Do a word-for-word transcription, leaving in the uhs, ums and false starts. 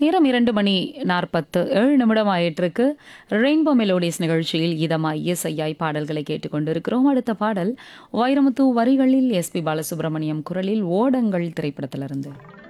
நேரம் இரண்டு மணி நாற்பத்து ஏழு நிமிடம் ஆயிட்டிருக்கு. ரெயின்போ மெலோடிஸ் நிகழ்ச்சியில் இதமாய் இசையாய் பாடல்களை கேட்டுக்கொண்டிருக்கிறோம். அடுத்த பாடல் வைரமுத்து வரிகளில் எஸ் பி பாலசுப்ரமணியம் குரலில் ஓடங்கள் திரைப்படத்திலிருந்து.